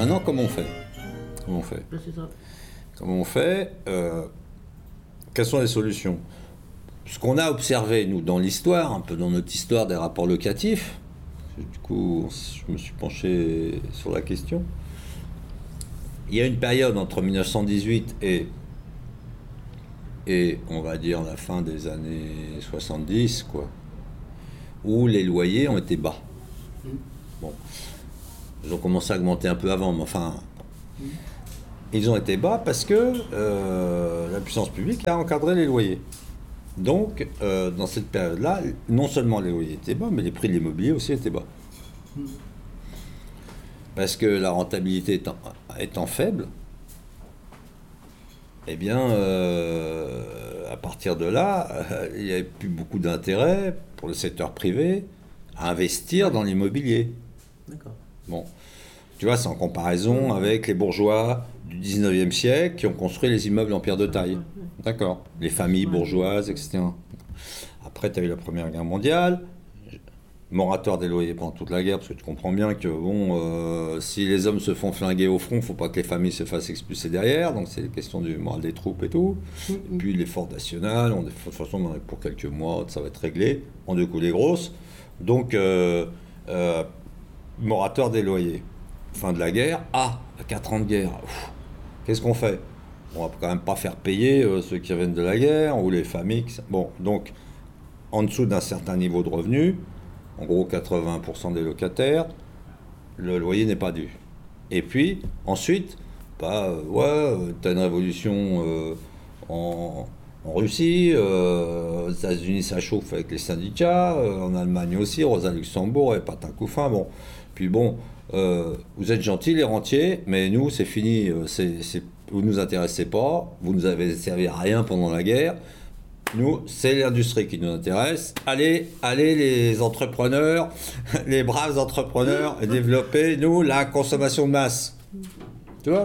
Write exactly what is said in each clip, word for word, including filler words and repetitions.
Maintenant, comment on fait Comment on fait Ben, c'est ça. Comment on fait euh, Quelles sont les solutions? Ce qu'on a observé, nous, dans l'histoire, un peu dans notre histoire des rapports locatifs, du coup, je me suis penché sur la question. Il y a une période entre mille neuf cent dix-huit et, et on va dire, la fin des années soixante-dix, quoi, où les loyers ont été bas. Mmh. Bon. Ils ont commencé à augmenter un peu avant, mais enfin... Mmh. Ils ont été bas parce que euh, la puissance publique a encadré les loyers. Donc, euh, dans cette période-là, non seulement les loyers étaient bas, mais les prix de l'immobilier aussi étaient bas. Mmh. Parce que la rentabilité étant, étant faible, eh bien, euh, à partir de là, euh, il n'y avait plus beaucoup d'intérêt pour le secteur privé à investir dans l'immobilier. D'accord. Bon, tu vois, c'est en comparaison avec les bourgeois du dix-neuvième siècle qui ont construit les immeubles en pierre de taille. D'accord. Les familles bourgeoises, et cetera. Après, tu as eu la Première Guerre mondiale, moratoire des loyers pendant toute la guerre, parce que tu comprends bien que, bon, euh, si les hommes se font flinguer au front, il ne faut pas que les familles se fassent expulser derrière, donc c'est la question du moral des troupes et tout. Et puis l'effort national, on, de toute façon, pour quelques mois, ça va être réglé, on deux coups les grosses. Donc, euh, euh, moratoire des loyers. Fin de la guerre, ah, quatre ans de guerre, ouf, qu'est-ce qu'on fait? On va quand même pas faire payer euh, ceux qui reviennent de la guerre, ou les familles. Bon, donc, en dessous d'un certain niveau de revenus, en gros quatre-vingts pour cent des locataires, le loyer n'est pas dû. Et puis, ensuite, bah, euh, ouais, t'as une révolution euh, en, en Russie, euh, aux États-Unis ça chauffe avec les syndicats, euh, en Allemagne aussi, Rosa Luxembourg et patin couffin, bon. Puis bon, euh, vous êtes gentils les rentiers, mais nous c'est fini, c'est, c'est, vous ne nous intéressez pas, vous nous avez servi à rien pendant la guerre. Nous, c'est l'industrie qui nous intéresse. Allez, allez les entrepreneurs, les braves entrepreneurs, développer, nous, la consommation de masse. Tu vois?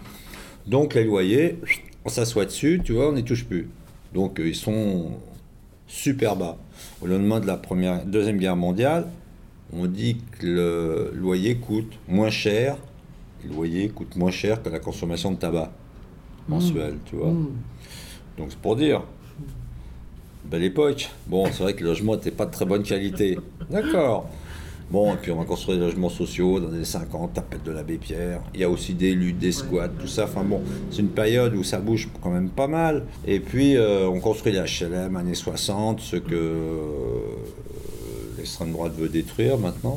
Donc les loyers, on s'assoit dessus, tu vois, on n'y touche plus. Donc ils sont super bas. Au lendemain de la première, deuxième guerre mondiale, on dit que le loyer coûte moins cher, le loyer coûte moins cher que la consommation de tabac mensuelle, tu vois. Mmh. Donc c'est pour dire. Belle époque. Bon, c'est vrai que le logement n'était pas de très bonne qualité. D'accord. Bon, et puis on va construire des logements sociaux dans les années cinquante, Tapette de l'Abbé Pierre. Il y a aussi des luttes, des squats, tout ça. Enfin bon, c'est une période où ça bouge quand même pas mal. Et puis, euh, on construit les H L M, années soixante, ce que euh, l'extrême droite veut détruire maintenant.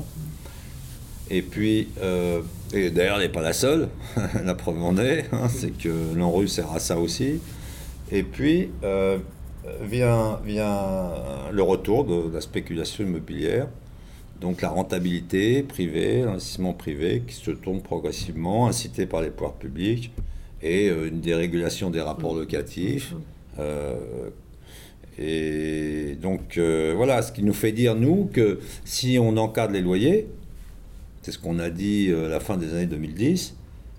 Et puis, euh, et d'ailleurs, elle n'est pas la seule. La preuve en est, hein, c'est que l'ANRU sert à ça aussi. Et puis... Euh, Vient, vient le retour de, de la spéculation immobilière, donc la rentabilité privée, l'investissement privé qui se tourne progressivement, incité par les pouvoirs publics, et euh, une dérégulation des rapports locatifs. Euh, et donc euh, voilà, ce qui nous fait dire, nous, que si on encadre les loyers, c'est ce qu'on a dit à la fin des années deux mille dix,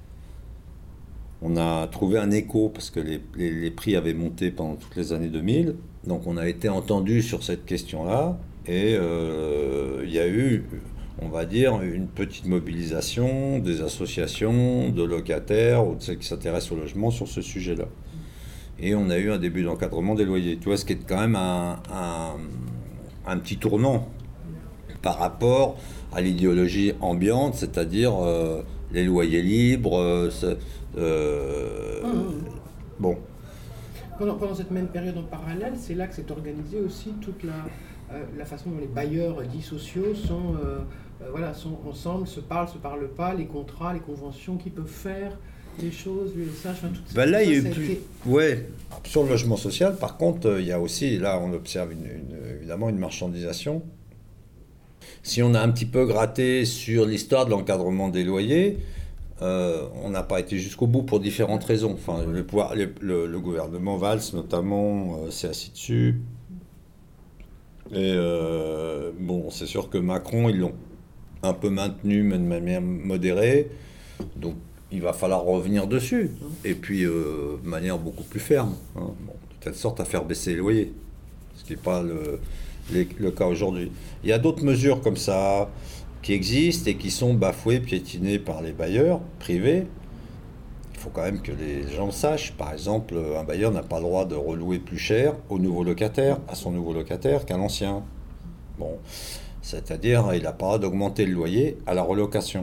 on a trouvé un écho parce que les, les, les prix avaient monté pendant toutes les années deux mille. Donc on a été entendu sur cette question-là. Et euh, il y a eu, on va dire, une petite mobilisation des associations, de locataires ou de celles qui s'intéressent au logement sur ce sujet-là. Et on a eu un début d'encadrement des loyers. Tu vois, ce qui est quand même un, un, un petit tournant par rapport à l'idéologie ambiante, c'est-à-dire euh, les loyers libres. Euh, Euh, mmh. Bon. Pendant, pendant cette même période en parallèle, c'est là que s'est organisée aussi toute la, euh, la façon dont les bailleurs dits sociaux sont, euh, euh, voilà, sont ensemble, se parlent, se parlent pas, les contrats, les conventions, qui peuvent faire les choses, l'U S H, enfin tout ça. Ben là, ça, il y a eu ça plus... été... Ouais, sur le logement social, par contre, il y a aussi, là, on observe une, une, évidemment une marchandisation. Si on a un petit peu gratté sur l'histoire de l'encadrement des loyers, Euh, on n'a pas été jusqu'au bout pour différentes raisons. Enfin, le, pouvoir, le, le, le gouvernement Valls, notamment, euh, s'est assis dessus. Et euh, bon, c'est sûr que Macron, ils l'ont un peu maintenu, mais de manière modérée. Donc, il va falloir revenir dessus. Et puis, euh, de manière beaucoup plus ferme. Hein. Bon, de telle sorte à faire baisser les loyers. Ce qui n'est pas le, les, le cas aujourd'hui. Il y a d'autres mesures comme ça qui existent et qui sont bafoués, piétinés par les bailleurs privés. Il faut quand même que les gens sachent. Par exemple, un bailleur n'a pas le droit de relouer plus cher au nouveau locataire, à son nouveau locataire qu'à l'ancien. Bon, c'est-à-dire, il n'a pas le droit d'augmenter le loyer à la relocation.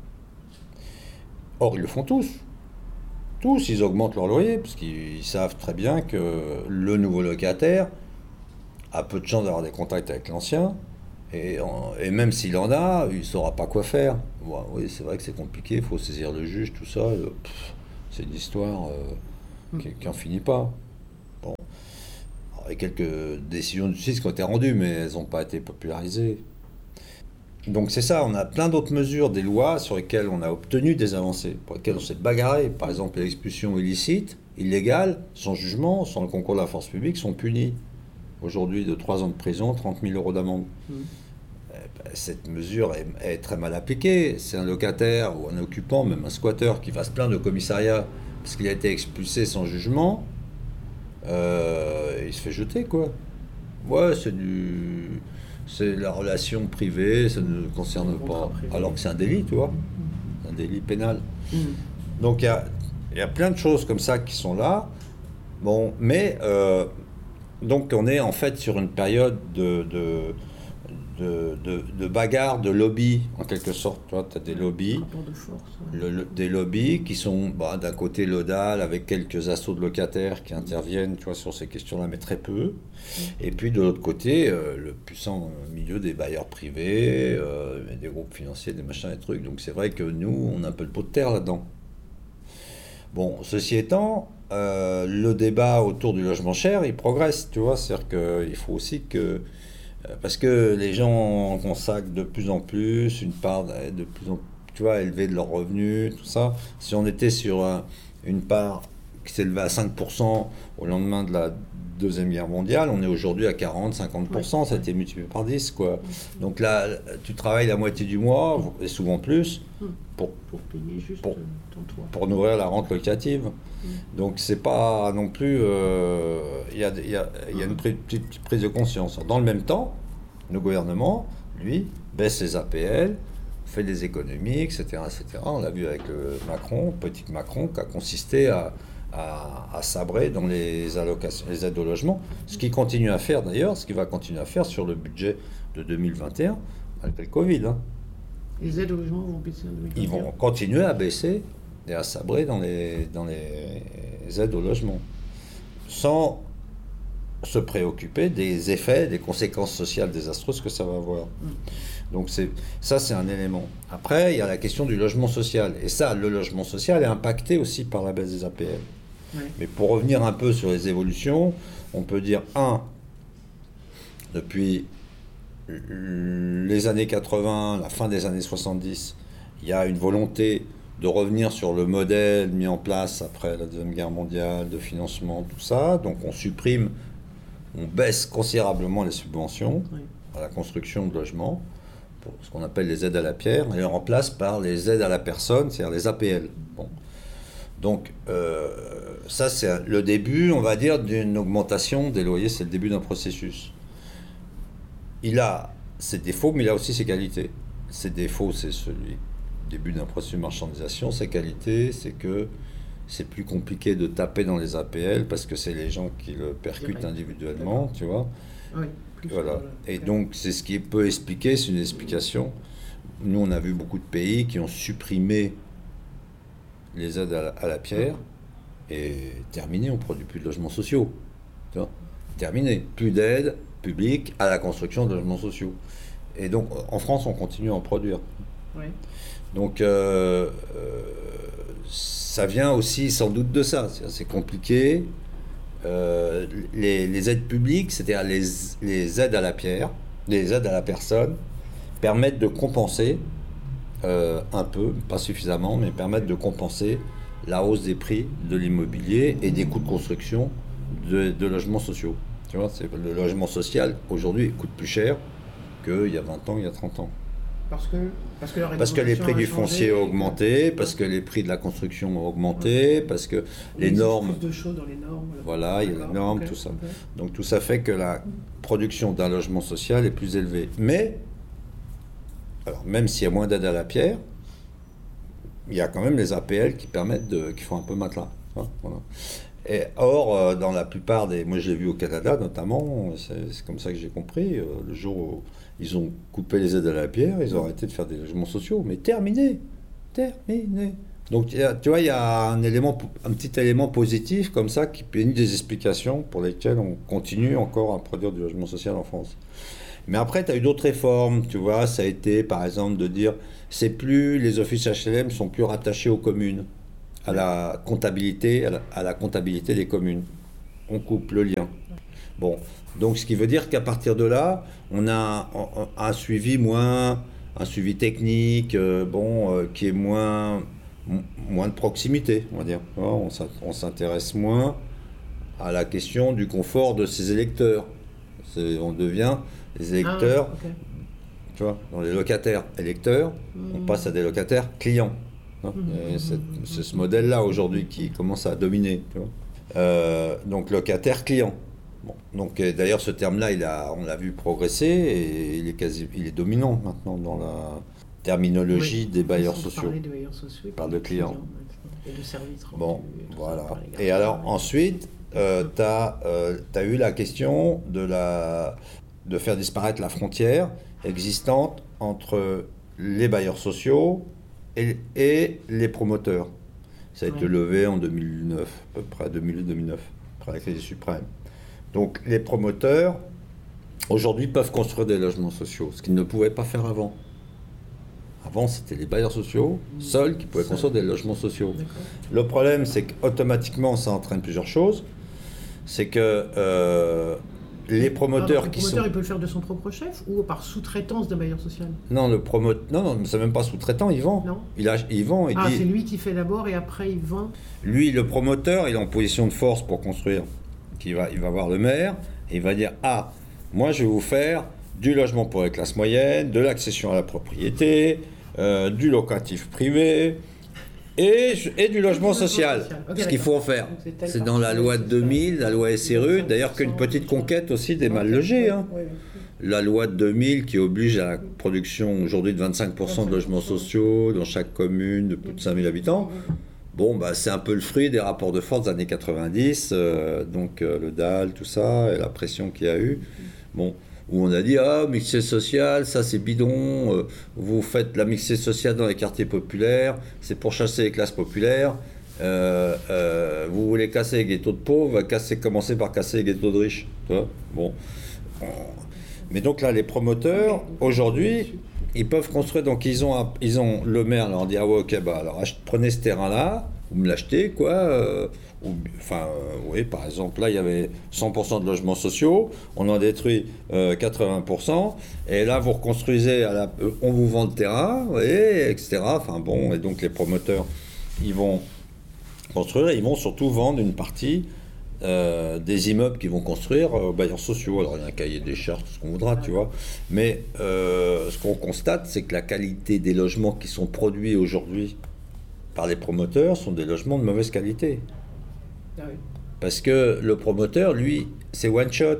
Or, ils le font tous. Tous, ils augmentent leur loyer, parce qu'ils savent très bien que le nouveau locataire a peu de chances d'avoir des contacts avec l'ancien, et, et même s'il en a, il ne saura pas quoi faire. Bon, oui, c'est vrai que c'est compliqué, il faut saisir le juge, tout ça. Euh, pff, c'est une histoire euh, qui, qui en finit pas. Bon. Alors, il y a quelques décisions de justice qui ont été rendues, mais elles n'ont pas été popularisées. Donc c'est ça, on a plein d'autres mesures, des lois sur lesquelles on a obtenu des avancées, pour lesquelles on s'est bagarré. Par exemple, les expulsions illicites, illégales, sans jugement, sans le concours de la force publique, sont punies. Aujourd'hui, de trois ans de prison, trente mille euros d'amende. Mmh. Cette mesure est, est très mal appliquée. C'est un locataire ou un occupant, même un squatteur, qui va se plaindre au commissariat parce qu'il a été expulsé sans jugement. Euh, il se fait jeter, quoi. Ouais, c'est du... c'est la relation privée, ça ne le concerne pas. Alors que c'est un délit, tu vois. Un délit pénal. Mmh. Donc il y a, y a plein de choses comme ça qui sont là. Bon, mais... Euh, donc on est en fait sur une période de, de, de, de, de bagarre, de lobby, en quelque sorte. Tu vois, tu as des lobbies, de force, ouais. le, le, des lobbies qui sont bah, d'un côté Lodal, avec quelques assauts de locataires qui interviennent, tu vois, sur ces questions-là, mais très peu. Mmh. Et puis de l'autre côté, euh, le puissant milieu des bailleurs privés, euh, des groupes financiers, des machins, des trucs. Donc c'est vrai que nous, on a un peu le pot de terre là-dedans. Bon, ceci étant... Euh, le débat autour du logement cher, il progresse, tu vois, c'est-à-dire qu'il faut aussi que... Euh, parce que les gens consacrent de plus en plus une part de plus en plus, tu vois, élevée de leurs revenus, tout ça. Si on était sur un, une part qui s'élevait à cinq pour cent au lendemain de la Deuxième Guerre mondiale, on est aujourd'hui à quarante à cinquante pour cent, ouais. Ça a été multiplié par dix, quoi. Donc là, tu travailles la moitié du mois, et souvent plus, pour, pour payer juste pour, ton toit. Pour nourrir la rente locative. Mmh. Donc c'est pas non plus... Il euh, y, y, a, y a une petite, petite prise de conscience. Dans le même temps, le gouvernement, lui, baisse ses A P L, fait des économies, et cetera, et cetera. On l'a vu avec le Macron, politique Macron, qui a consisté à... À, à sabrer dans les allocations, les aides au logement, ce qu'il continue à faire d'ailleurs, ce qu'il va continuer à faire sur le budget de deux mille vingt et un, malgré le Covid. Hein. Les aides au logement vont baisser en deux mille vingt et un. Ils vont continuer à baisser et à sabrer dans les, dans les aides au logement, sans se préoccuper des effets, des conséquences sociales désastreuses que ça va avoir. Mmh. Donc c'est, ça, c'est un élément. Après, il y a la question du logement social. Et ça, le logement social est impacté aussi par la baisse des A P L. Oui. Mais pour revenir un peu sur les évolutions, on peut dire, un, depuis les années quatre-vingts, la fin des années soixante-dix, il y a une volonté de revenir sur le modèle mis en place après la Deuxième Guerre mondiale, de financement, tout ça. Donc on supprime, on baisse considérablement les subventions oui. à la construction de logements, pour ce qu'on appelle les aides à la pierre, et on remplace par les aides à la personne, c'est-à-dire les A P L. Bon. Donc, euh, ça, c'est le début, on va dire, d'une augmentation des loyers, c'est le début d'un processus. Il a ses défauts, mais il a aussi ses qualités. Ses défauts, c'est celui, début d'un processus de marchandisation. Ses qualités, c'est que c'est plus compliqué de taper dans les A P L, parce que c'est les gens qui le percutent individuellement, tu vois. Oui. Voilà. Et donc, c'est ce qui peut expliquer, c'est une explication. Nous, on a vu beaucoup de pays qui ont supprimé les aides à la, à la pierre et terminé, on ne produit plus de logements sociaux. Tu vois, terminé. Plus d'aide publique à la construction de logements sociaux. Et donc, en France, on continue à en produire. Oui. Donc, euh, euh, ça vient aussi sans doute de ça. C'est, c'est compliqué. Euh, les, les aides publiques, c'est-à-dire les, les aides à la pierre, les aides à la personne, permettent de compenser euh, un peu, pas suffisamment, mais permettent de compenser la hausse des prix de l'immobilier et des coûts de construction de, de logements sociaux. Tu vois, c'est, le logement social, aujourd'hui, coûte plus cher qu'il y a vingt ans, il y a trente ans. Parce que, parce que, la parce que les prix du foncier ont augmenté, parce que les prix de la construction ont augmenté, ouais. parce que les il normes... plus de chaud dans les normes. Voilà, il y a les normes, okay, tout ça. Okay. Donc tout ça fait que la production d'un logement social est plus élevée. Mais alors même s'il y a moins d'aide à la pierre, il y a quand même les A P L qui permettent de, qui font un peu matelas. Hein, voilà. Et or, euh, dans la plupart des... Moi, je l'ai vu au Canada, notamment, c'est, c'est comme ça que j'ai compris, euh, le jour où ils ont coupé les aides à la pierre, ils ont arrêté de faire des logements sociaux. Mais terminé Terminé Donc, tu vois, il y a un, élément, un petit élément positif comme ça qui peut donner des explications pour lesquelles on continue encore à produire du logement social en France. Mais après, tu as eu d'autres réformes, tu vois, ça a été, par exemple, de dire, c'est plus, les offices H L M sont plus rattachés aux communes, à la comptabilité, à la, à la comptabilité des communes. On coupe le lien. Bon, donc ce qui veut dire qu'à partir de là, on a un, un suivi moins, un suivi technique, euh, bon, euh, qui est moins, m- moins de proximité, on va dire. On, on s'intéresse moins à la question du confort de ses électeurs. C'est, on devient des électeurs, ah, okay. Tu vois, dans les locataires électeurs, mmh. on passe à des locataires clients. Hein, mmh. c'est, c'est ce modèle-là aujourd'hui qui commence à dominer. Tu vois. Euh, donc locataire client. Bon, donc d'ailleurs ce terme-là, il a, on l'a vu progresser et il est quasi, il est dominant maintenant dans la terminologie oui, des bailleurs sociaux. Parler de bailleurs sociaux, il parle de clients et de services. Bon, voilà. Et alors ensuite, euh, tu as euh, eu la question de la de faire disparaître la frontière existante entre les bailleurs sociaux et, et les promoteurs. Ça a été oui. levé en deux mille neuf, à peu près deux mille huit deux mille neuf, après la crise suprême. Donc les promoteurs, aujourd'hui, peuvent construire des logements sociaux, ce qu'ils ne pouvaient pas faire avant. Avant, c'était les bailleurs sociaux seuls qui pouvaient construire des logements sociaux. D'accord. Le problème, c'est qu'automatiquement, ça entraîne plusieurs choses. C'est que euh, les promoteurs Alors, qui le promoteur, sont... il peut le faire de son propre chef ou par sous-traitance d'un bailleur social ? Non, le promoteur... Non, non, c'est même pas sous-traitant, il vend. Non. Il, a... il vend, il ah, dit... c'est lui qui fait d'abord et après il vend ? Lui, le promoteur, il est en position de force pour construire. Il va, il va voir le maire et il va dire « Ah, moi, je vais vous faire du logement pour les classes moyennes, de l'accession à la propriété, euh, du locatif privé... » Et, et du logement social, okay, ce qu'il faut en faire. C'est, c'est dans la loi de deux mille, la loi S R U, d'ailleurs qu'une petite conquête aussi des mal logés. Hein. La loi de deux mille qui oblige à la production aujourd'hui de vingt-cinq pour cent de logements sociaux dans chaque commune de plus de cinq mille habitants. Bon, bah, c'est un peu le fruit des rapports de force des années quatre-vingt-dix, euh, donc euh, le D A L, tout ça, et la pression qu'il y a eu. Bon. Où on a dit « Ah, mixité sociale, ça c'est bidon, euh, vous faites la mixité sociale dans les quartiers populaires, c'est pour chasser les classes populaires, euh, euh, vous voulez casser les ghettos de pauvres, casser, commencez par casser les ghettos de riches. » Bon. Mais donc là, les promoteurs, aujourd'hui, ils peuvent construire, donc ils ont, ils ont le maire leur dit « Ah ouais, ok, bah alors prenez ce terrain-là, vous me l'achetez, quoi. Euh, » Ou, enfin, euh, oui, par exemple, là, il y avait cent pour cent de logements sociaux, on en détruit euh, quatre-vingts pour cent, et là, vous reconstruisez, à la, euh, on vous vend le terrain, et, et cetera. Enfin bon, et donc les promoteurs, ils vont construire, ils vont surtout vendre une partie euh, des immeubles qu'ils vont construire aux bailleurs sociaux. Alors, il y a un cahier des charges, tout ce qu'on voudra, tu vois. Mais euh, ce qu'on constate, c'est que la qualité des logements qui sont produits aujourd'hui par les promoteurs sont des logements de mauvaise qualité. Ah oui. Parce que le promoteur, lui, c'est one shot.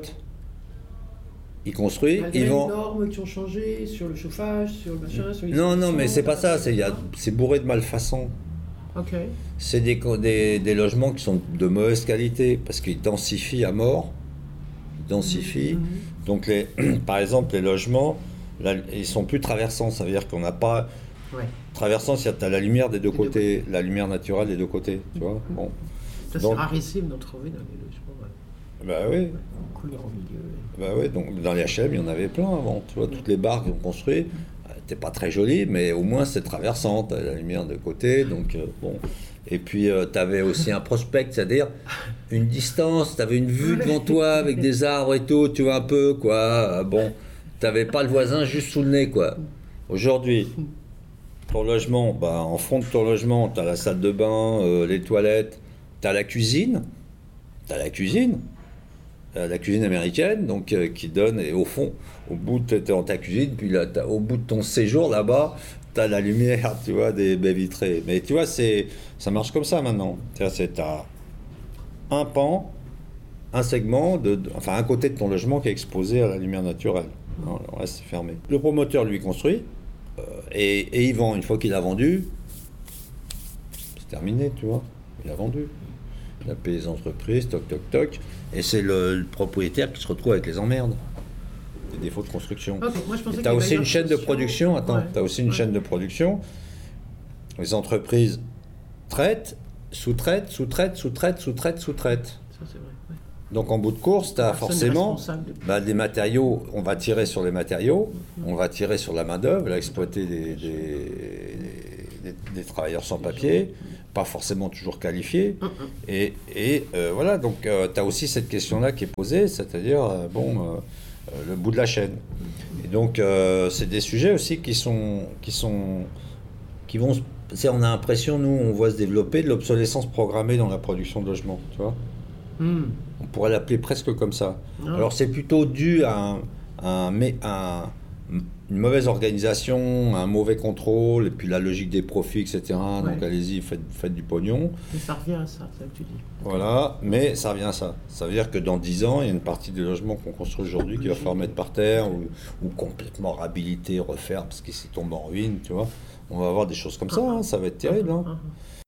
Il construit, ah, il vend. Il y a des normes qui ont changé sur le chauffage, sur le machin, sur les... Non, non, mais c'est pas ça. C'est, y a, c'est bourré de malfaçons. Ok. C'est des, des, des logements qui sont de mauvaise qualité parce qu'ils densifient à mort. Ils densifient. Mm-hmm. Donc, les, par exemple, les logements, là, ils sont plus traversants. Ça veut dire qu'on n'a pas... Ouais. Traversant, tu as la lumière des deux, des côtés, deux côtés, la lumière naturelle des deux côtés, tu vois. Bon. Ça, donc, c'est rarissime d'en trouver dans les logements. Ouais. Bah oui. Couleur au milieu. Bah oui, donc dans les H L M, il y en avait plein avant. Tu vois, toutes les barres qu'ils ont construites, n'étaient pas très jolies, mais au moins c'est traversant, tu as la lumière de côté, donc euh, bon. Et puis euh, tu avais aussi un prospect, c'est-à-dire une distance, tu avais une vue devant toi avec des arbres et tout, tu vois un peu, quoi. Bon, tu n'avais pas le voisin juste sous le nez, quoi. Aujourd'hui, ton logement, bah, en fond de ton logement, tu as la salle de bain, euh, les toilettes, tu as la cuisine, tu as la cuisine, euh, la cuisine américaine, donc euh, qui donne, et au fond, au bout de t'es dans ta cuisine, puis là, au bout de ton séjour là-bas, tu as la lumière, tu vois, des baies vitrées. Mais tu vois, c'est, ça marche comme ça maintenant. C'est t'as un pan, un segment, de, de, enfin un côté de ton logement qui est exposé à la lumière naturelle. Non, le reste, c'est fermé. Le promoteur, lui, construit. euh, et, et il vend. Une fois qu'il a vendu, c'est terminé, tu vois. Il a vendu. Il a payé les entreprises, toc, toc, toc. Et c'est le, le propriétaire qui se retrouve avec les emmerdes. Des défauts de construction. Okay, moi, je pensais tu que as les aussi une chaîne de sociaux- production. Attends, Ouais, tu as aussi une ouais. chaîne de production. Les entreprises traitent, sous-traitent, sous-traitent, sous-traitent, sous-traitent, sous-traitent. Ça, c'est vrai. Ouais. Donc en bout de course, tu as Personne n'est forcément responsable de- bah, des matériaux, on va tirer sur les matériaux, on va tirer sur la main-d'œuvre, là, exploiter des, des, des- des travailleurs sans papier, pas forcément toujours qualifiés. Et, et euh, voilà, donc tu as aussi cette question-là qui est posée, c'est-à-dire, euh, bon, euh, euh, le bout de la chaîne. Et donc, euh, c'est des sujets aussi qui sont. Qui sont qui vont. se- c'est- On a l'impression, nous, on voit se développer de l'obsolescence programmée dans la production de logements, tu vois. Hmm. On pourrait l'appeler presque comme ça. Ah. Alors c'est plutôt dû à, un, un- mais un- une mauvaise organisation, un mauvais contrôle, et puis la logique des profits, et cetera. Ouais. Donc allez-y, faites, faites du pognon. Mais ça revient à ça, c'est ça que tu dis. Voilà, mais ça revient à ça. Ça veut dire que dans dix ans, il y a une partie des logements qu'on construit aujourd'hui qui va falloir mettre par terre ou, ou complètement réhabiliter, refaire parce qu'ils s'y tombent en ruine, tu vois. On va avoir des choses comme ça, hein, ça va être terrible. Hein. Ah, ah.